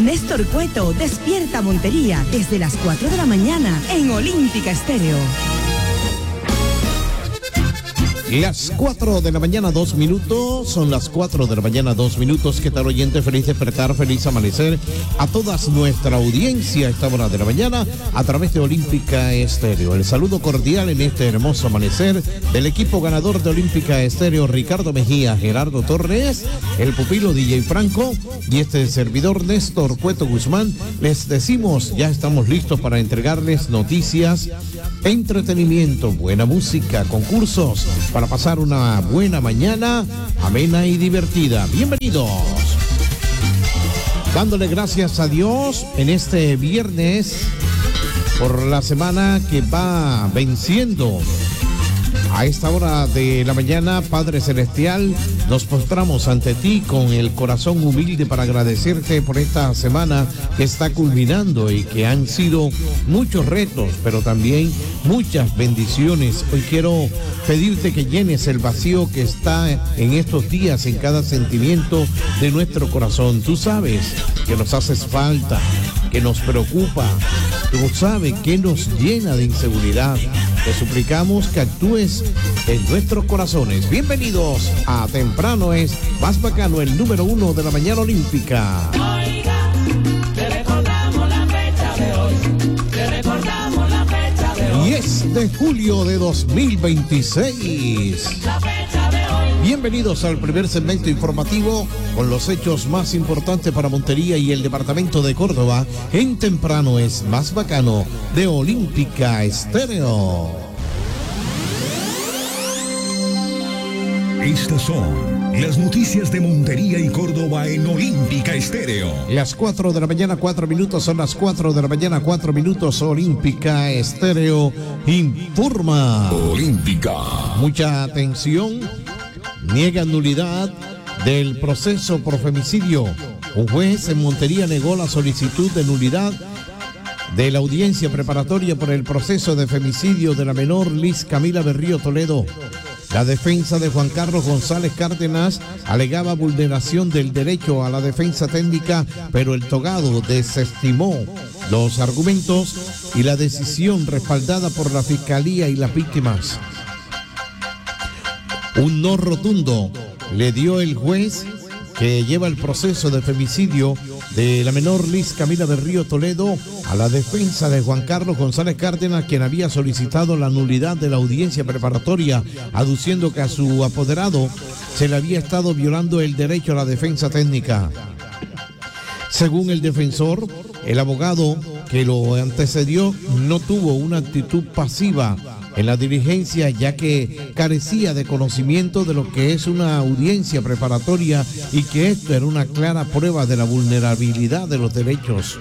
Néstor Cueto despierta Montería desde las 4 de la mañana en Olímpica Estéreo. Las 4 de la mañana, 2 minutos. Son las 4 de la mañana, 2 minutos. ¿Qué tal, oyente? Feliz despertar, feliz amanecer a toda nuestra audiencia a esta hora de la mañana a través de Olímpica Estéreo. El saludo cordial en este hermoso amanecer del equipo ganador de Olímpica Estéreo, Ricardo Mejía, Gerardo Torres, el pupilo DJ Franco y este servidor Néstor Cueto Guzmán. Les decimos, ya estamos listos para entregarles noticias, entretenimiento, buena música, concursos, para pasar una buena mañana, amena y divertida. Bienvenidos. Dándole gracias a Dios en este viernes por la semana que va venciendo. A esta hora de la mañana, Padre Celestial, nos postramos ante ti con el corazón humilde para agradecerte por esta semana que está culminando y que han sido muchos retos, pero también muchas bendiciones. Hoy quiero pedirte que llenes el vacío que está en estos días en cada sentimiento de nuestro corazón. Tú sabes que nos haces falta, que nos preocupa. Tú sabes que nos llena de inseguridad. Te suplicamos que actúes en nuestros corazones. Bienvenidos a Temprano es Más Bacano, el número 1 de la mañana olímpica. Oiga, te recordamos la fecha de hoy. Te recordamos la fecha de hoy. 10 de julio de 2026. La fecha de hoy. Bienvenidos al primer segmento informativo con los hechos más importantes para Montería y el departamento de Córdoba en Temprano es Más Bacano de Olímpica Estéreo. Estas son las noticias de Montería y Córdoba en Olímpica Estéreo. Las 4 de la mañana, 4 minutos, son las 4 de la mañana, 4 minutos. Olímpica Estéreo informa. Olímpica. Mucha atención. Niega nulidad del proceso por femicidio. Un juez en Montería negó la solicitud de nulidad de la audiencia preparatoria por el proceso de femicidio de la menor Liz Camila Berrío Toledo. La defensa de Juan Carlos González Cárdenas alegaba vulneración del derecho a la defensa técnica, pero el togado desestimó los argumentos y la decisión respaldada por la Fiscalía y las víctimas. Un no rotundo le dio el juez que lleva el proceso de femicidio de la menor Liz Camila Berrío Toledo a la defensa de Juan Carlos González Cárdenas, quien había solicitado la nulidad de la audiencia preparatoria, aduciendo que a su apoderado se le había estado violando el derecho a la defensa técnica. Según el defensor, el abogado que lo antecedió no tuvo una actitud pasiva en la diligencia, ya que carecía de conocimiento de lo que es una audiencia preparatoria y que esto era una clara prueba de la vulnerabilidad de los derechos.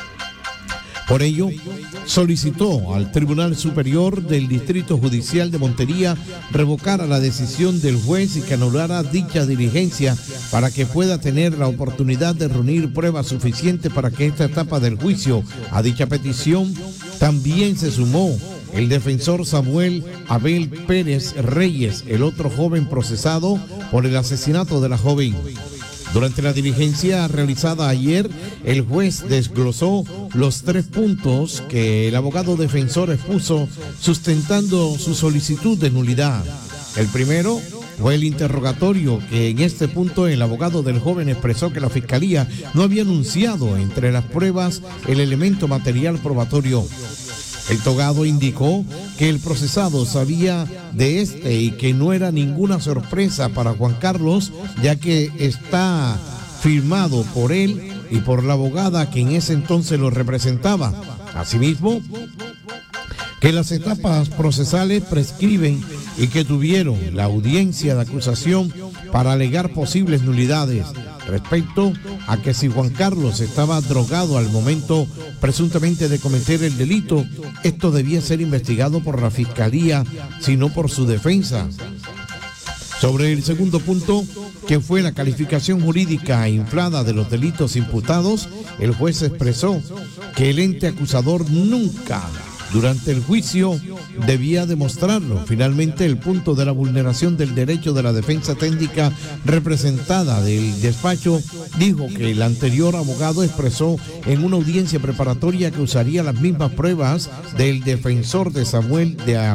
Por ello, solicitó al Tribunal Superior del Distrito Judicial de Montería revocara la decisión del juez y que anulara dicha diligencia para que pueda tener la oportunidad de reunir pruebas suficientes para que esta etapa del juicio. A dicha petición también se sumó el defensor Samuel Abel Pérez Reyes, el otro joven procesado por el asesinato de la joven. Durante la diligencia realizada ayer, el juez desglosó los 3 puntos que el abogado defensor expuso sustentando su solicitud de nulidad. El primero fue el interrogatorio, que en este punto el abogado del joven expresó que la Fiscalía no había anunciado entre las pruebas el elemento material probatorio. El togado indicó que el procesado sabía de este y que no era ninguna sorpresa para Juan Carlos, ya que está firmado por él y por la abogada que en ese entonces lo representaba. Asimismo, que las etapas procesales prescriben y que tuvieron la audiencia de acusación para alegar posibles nulidades respecto a que si Juan Carlos estaba drogado al momento presuntamente de cometer el delito, esto debía ser investigado por la Fiscalía, sino por su defensa. Sobre el segundo punto, que fue la calificación jurídica inflada de los delitos imputados, el juez expresó que el ente acusador nunca Durante el juicio debía demostrarlo. Finalmente, el punto de la vulneración del derecho de la defensa técnica representada del despacho dijo que el anterior abogado expresó en una audiencia preparatoria que usaría las mismas pruebas del defensor de Samuel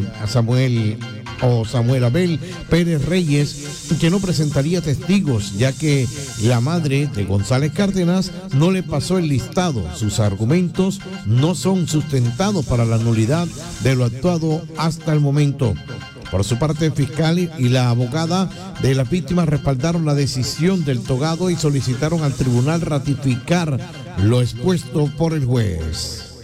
Abel Pérez Reyes, que no presentaría testigos, ya que la madre de González Cárdenas no le pasó el listado. Sus argumentos no son sustentados para la nulidad de lo actuado hasta el momento. Por su parte, el fiscal y la abogada de las víctimas respaldaron la decisión del togado y solicitaron al tribunal ratificar lo expuesto por el juez.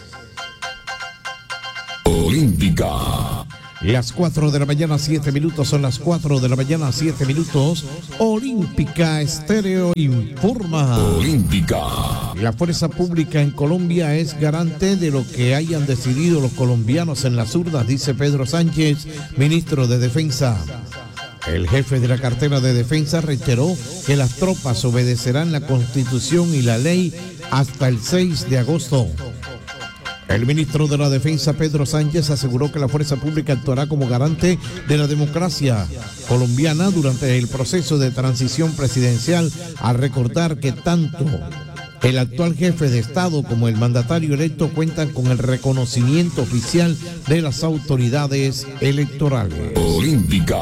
Olímpica. Las 4 de la mañana, 7 minutos, son las 4 de la mañana, 7 minutos. Olímpica Estéreo informa. Olímpica. La fuerza pública en Colombia es garante de lo que hayan decidido los colombianos en las urnas, dice Pedro Sánchez, ministro de Defensa. El jefe de la cartera de Defensa reiteró que las tropas obedecerán la Constitución y la ley hasta el 6 de agosto. El ministro de la Defensa, Pedro Sánchez, aseguró que la fuerza pública actuará como garante de la democracia colombiana durante el proceso de transición presidencial, al recordar que tanto el actual jefe de Estado como el mandatario electo cuentan con el reconocimiento oficial de las autoridades electorales. Olímpica.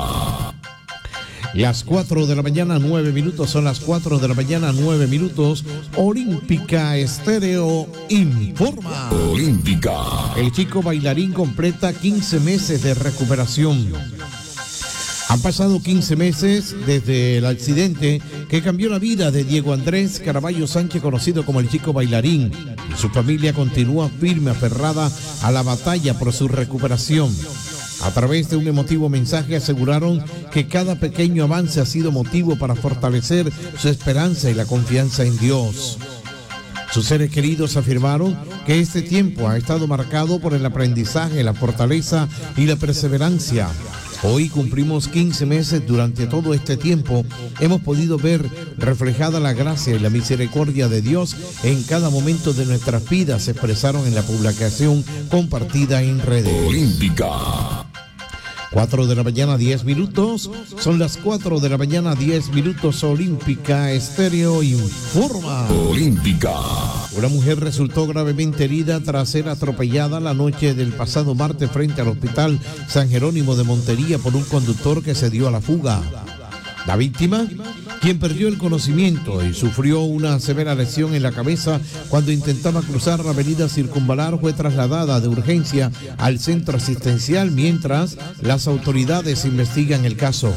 Las 4 de la mañana, 9 minutos, son las 4 de la mañana, 9 minutos. Olímpica Estéreo informa. Olímpica. El chico bailarín completa 15 meses de recuperación. Han pasado 15 meses desde el accidente que cambió la vida de Diego Andrés Caraballo Sánchez, conocido como el chico bailarín, y su familia continúa firme, aferrada a la batalla por su recuperación. A través de un emotivo mensaje aseguraron que cada pequeño avance ha sido motivo para fortalecer su esperanza y la confianza en Dios. Sus seres queridos afirmaron que este tiempo ha estado marcado por el aprendizaje, la fortaleza y la perseverancia. Hoy cumplimos 15 meses. Durante todo este tiempo hemos podido ver reflejada la gracia y la misericordia de Dios en cada momento de nuestras vidas, se expresaron en la publicación compartida en redes. Olímpica. 4 de la mañana, 10 minutos. Son las 4 de la mañana, 10 minutos. Olímpica Estéreo informa. Olímpica. Una mujer resultó gravemente herida tras ser atropellada la noche del pasado martes frente al Hospital San Jerónimo de Montería por un conductor que se dio a la fuga. La víctima, quien perdió el conocimiento y sufrió una severa lesión en la cabeza cuando intentaba cruzar la avenida Circunvalar, fue trasladada de urgencia al centro asistencial mientras las autoridades investigan el caso.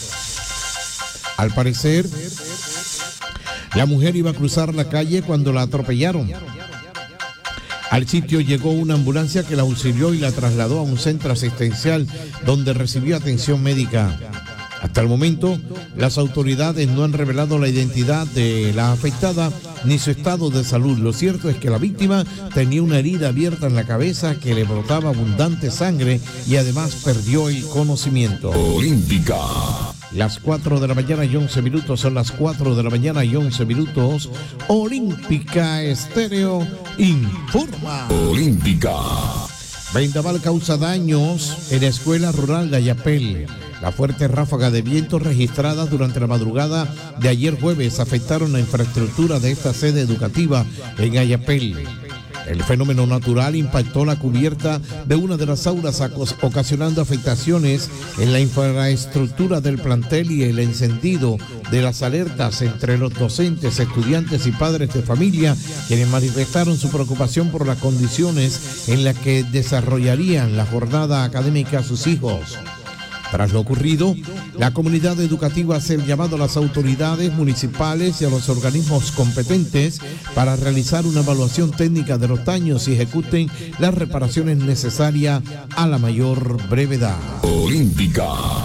Al parecer, la mujer iba a cruzar la calle cuando la atropellaron. Al sitio llegó una ambulancia que la auxilió y la trasladó a un centro asistencial donde recibió atención médica. Hasta el momento, las autoridades no han revelado la identidad de la afectada ni su estado de salud. Lo cierto es que la víctima tenía una herida abierta en la cabeza que le brotaba abundante sangre y además perdió el conocimiento. Olímpica. Las 4 de la mañana y 11 minutos, son las 4 de la mañana y 11 minutos. Olímpica Estéreo informa. Olímpica. Vendaval causa daños en la escuela rural de Ayapel. La fuerte ráfaga de viento registradas durante la madrugada de ayer jueves afectaron la infraestructura de esta sede educativa en Ayapel. El fenómeno natural impactó la cubierta de una de las aulas, ocasionando afectaciones en la infraestructura del plantel y el encendido de las alertas entre los docentes, estudiantes y padres de familia, quienes manifestaron su preocupación por las condiciones en las que desarrollarían la jornada académica sus hijos. Tras lo ocurrido, la comunidad educativa hace el llamado a las autoridades municipales y a los organismos competentes para realizar una evaluación técnica de los daños y ejecuten las reparaciones necesarias a la mayor brevedad. Olímpica.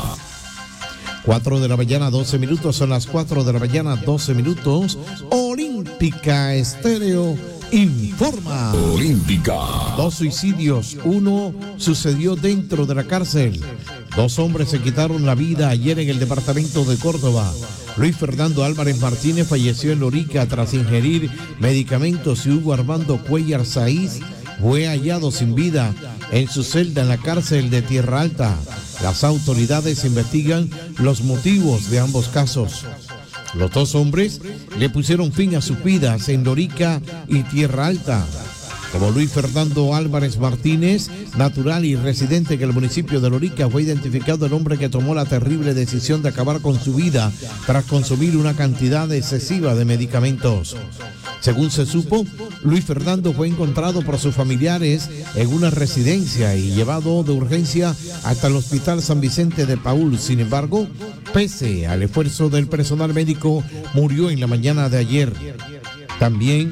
4 de la mañana, 12 minutos, son las 4 de la mañana, 12 minutos. Olímpica Estéreo informa. Olímpica. 2 suicidios, uno sucedió dentro de la cárcel. 2 hombres se quitaron la vida ayer en el departamento de Córdoba. Luis Fernando Álvarez Martínez falleció en Lorica tras ingerir medicamentos y Hugo Armando Cuellar Saiz fue hallado sin vida en su celda en la cárcel de Tierra Alta. Las autoridades investigan los motivos de ambos casos. Los dos hombres le pusieron fin a sus vidas en Lorica y Tierra Alta. Como Luis Fernando Álvarez Martínez, natural y residente en el municipio de Lorica, fue identificado el hombre que tomó la terrible decisión de acabar con su vida tras consumir una cantidad excesiva de medicamentos. Según se supo, Luis Fernando fue encontrado por sus familiares en una residencia y llevado de urgencia hasta el Hospital San Vicente de Paúl. Sin embargo, pese al esfuerzo del personal médico, murió en la mañana de ayer. También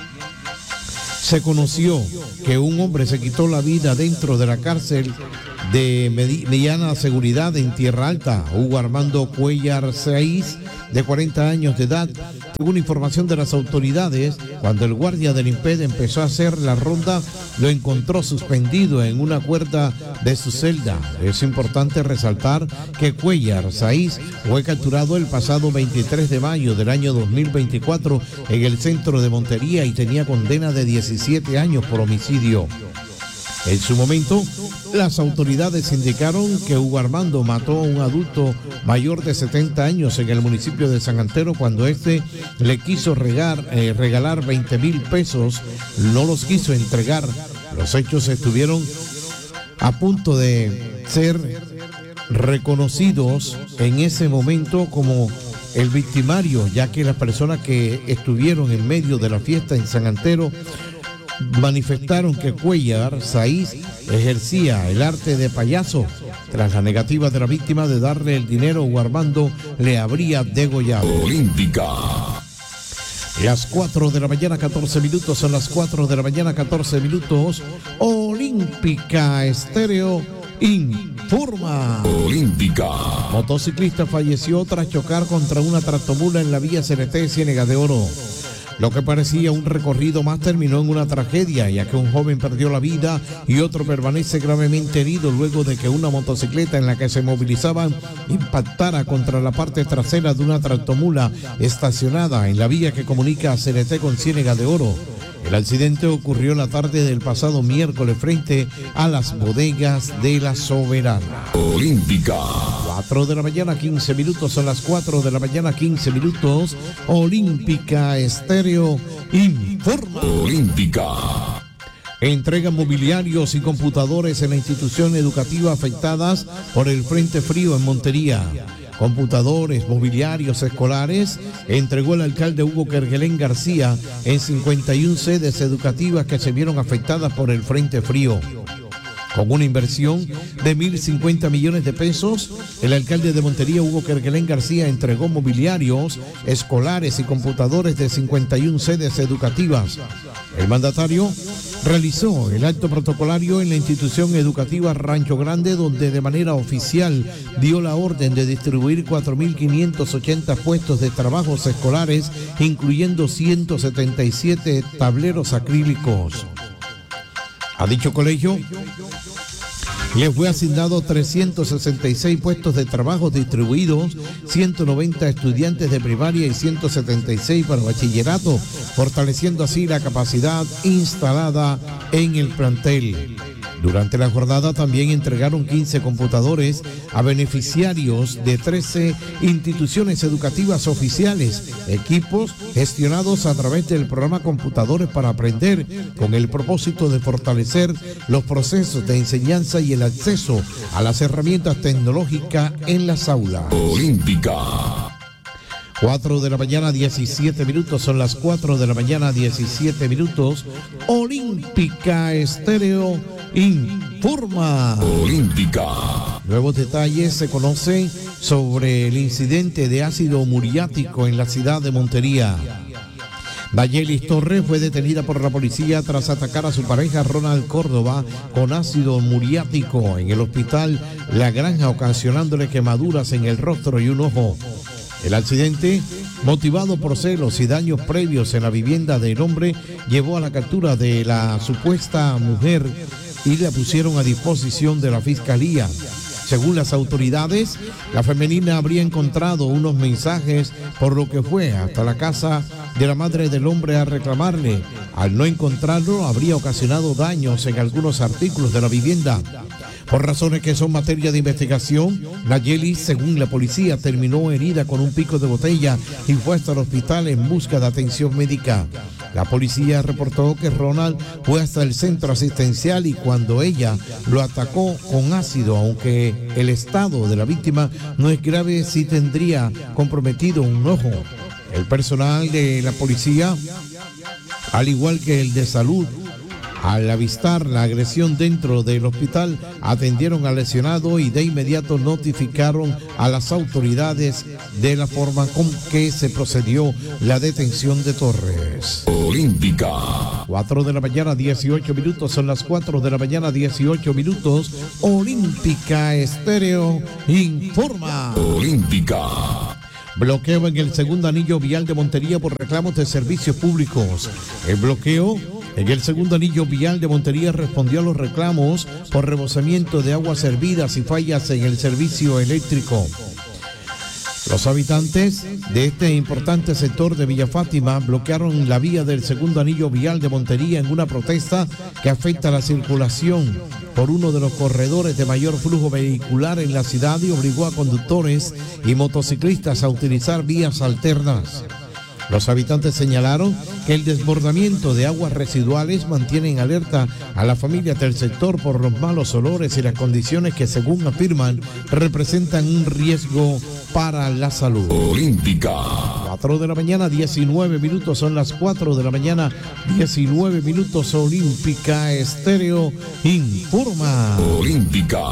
se conoció que un hombre se quitó la vida dentro de la cárcel de mediana seguridad en Tierra Alta. Hugo Armando Cuellar Saiz, de 40 años de edad. Según información de las autoridades, cuando el guardia del INPED empezó a hacer la ronda, lo encontró suspendido en una cuerda de su celda. Es importante resaltar que Cuellar Saiz fue capturado el pasado 23 de mayo del año 2024 en el centro de Montería y tenía condena de 17 años por homicidio. En su momento, las autoridades indicaron que Hugo Armando mató a un adulto mayor de 70 años en el municipio de San Antero cuando este le quiso regalar 20,000 pesos, no los quiso entregar. Los hechos estuvieron a punto de ser reconocidos en ese momento como el victimario, ya que las personas que estuvieron en medio de la fiesta en San Antero manifestaron que Cuellar Saiz ejercía el arte de payaso. Tras la negativa de la víctima de darle el dinero, Hugo Armando le habría degollado. Olímpica. Las 4 de la mañana, 14 minutos, son las 4 de la mañana, 14 minutos. Olímpica Estéreo informa. Olímpica. Motociclista falleció tras chocar contra una tractomula en la vía CNT Ciénega de Oro. Lo que parecía un recorrido más terminó en una tragedia, ya que un joven perdió la vida y otro permanece gravemente herido luego de que una motocicleta en la que se movilizaban impactara contra la parte trasera de una tractomula estacionada en la vía que comunica a CNT con Ciénega de Oro. El accidente ocurrió la tarde del pasado miércoles frente a las bodegas de La Soberana. Olímpica. 4 de la mañana, 15 minutos, son las 4 de la mañana, 15 minutos. Olímpica Estéreo informa. Olímpica. Entregan mobiliarios y computadores en la institución educativa afectadas por el Frente Frío en Montería. Computadores, mobiliarios escolares, entregó el alcalde Hugo Kerguelén García en 51 sedes educativas que se vieron afectadas por el Frente Frío. Con una inversión de 1.050 millones de pesos, el alcalde de Montería, Hugo Kerguelén García, entregó mobiliarios escolares y computadores de 51 sedes educativas. El mandatario realizó el acto protocolario en la institución educativa Rancho Grande, donde de manera oficial dio la orden de distribuir 4.580 puestos de trabajos escolares, incluyendo 177 tableros acrílicos. A dicho colegio le fue asignado 366 puestos de trabajo distribuidos, 190 estudiantes de primaria y 176 para bachillerato, fortaleciendo así la capacidad instalada en el plantel. Durante la jornada también entregaron 15 computadores a beneficiarios de 13 instituciones educativas oficiales, equipos gestionados a través del programa Computadores para Aprender, con el propósito de fortalecer los procesos de enseñanza y el acceso a las herramientas tecnológicas en las aulas. Olímpica. 4 de la mañana, 17 minutos, son las 4 de la mañana, 17 minutos. Olímpica Estéreo informa. Olímpica. Nuevos detalles se conocen sobre el incidente de ácido muriático en la ciudad de Montería. Nayelis Torres fue detenida por la policía tras atacar a su pareja Ronald Córdoba con ácido muriático en el hospital La Granja, ocasionándole quemaduras en el rostro y un ojo. El accidente, motivado por celos y daños previos en la vivienda del hombre, llevó a la captura de la supuesta mujer y la pusieron a disposición de la fiscalía. Según las autoridades, la femenina habría encontrado unos mensajes, por lo que fue hasta la casa de la madre del hombre a reclamarle. Al no encontrarlo, habría ocasionado daños en algunos artículos de la vivienda. Por razones que son materia de investigación, Nayeli, según la policía, terminó herida con un pico de botella y fue hasta el hospital en busca de atención médica. La policía reportó que Ronald fue hasta el centro asistencial y cuando ella lo atacó con ácido, aunque el estado de la víctima no es grave, sí tendría comprometido un ojo. El personal de la policía, al igual que el de salud, al avistar la agresión dentro del hospital, atendieron al lesionado y de inmediato notificaron a las autoridades de la forma con que se procedió la detención de Torres. Olímpica. 4 de la mañana, 18 minutos, son las 4 de la mañana, 18 minutos. Olímpica Estéreo informa. Olímpica. Bloqueo en el segundo anillo vial de Montería por reclamos de servicios públicos. El bloqueo en el segundo anillo vial de Montería respondió a los reclamos por rebosamiento de aguas servidas y fallas en el servicio eléctrico. Los habitantes de este importante sector de Villa Fátima bloquearon la vía del segundo anillo vial de Montería en una protesta que afecta la circulación por uno de los corredores de mayor flujo vehicular en la ciudad y obligó a conductores y motociclistas a utilizar vías alternas. Los habitantes señalaron que el desbordamiento de aguas residuales mantiene en alerta a las familias del sector por los malos olores y las condiciones que, según afirman, representan un riesgo para la salud. Olímpica. 4 de la mañana, 19 minutos, son las 4 de la mañana, 19 minutos. Olímpica Estéreo informa. Olímpica.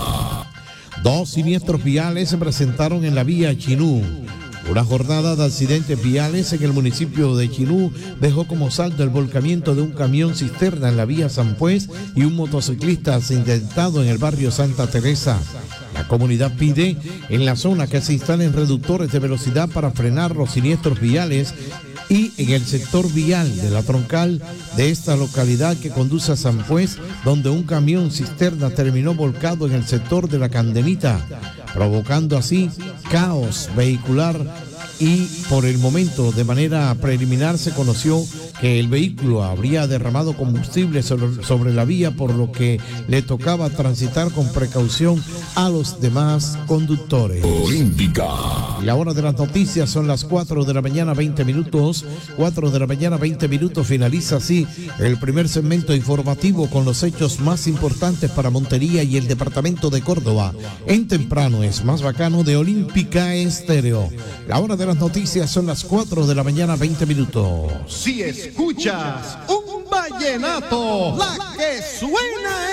2 siniestros viales se presentaron en la vía Chinú. Una jornada de accidentes viales en el municipio de Chinú dejó como saldo el volcamiento de un camión cisterna en la vía San Pues y un motociclista accidentado en el barrio Santa Teresa. La comunidad pide en la zona que se instalen reductores de velocidad para frenar los siniestros viales y en el sector vial de la troncal de esta localidad que conduce a San Pues, donde un camión cisterna terminó volcado en el sector de la Candenita, provocando así caos vehicular. Y por el momento, de manera preliminar, se conoció que el vehículo habría derramado combustible sobre la vía, por lo que le tocaba transitar con precaución a los demás conductores. Olímpica. La hora de las noticias son las 4 de la mañana, 20 minutos. 4 de la mañana, 20 minutos. Finaliza así el primer segmento informativo con los hechos más importantes para Montería y el departamento de Córdoba. En temprano es más bacano de Olímpica Estéreo. La hora de las noticias son las 4 de la mañana, 20 minutos. Si escuchas un vallenato, la que suena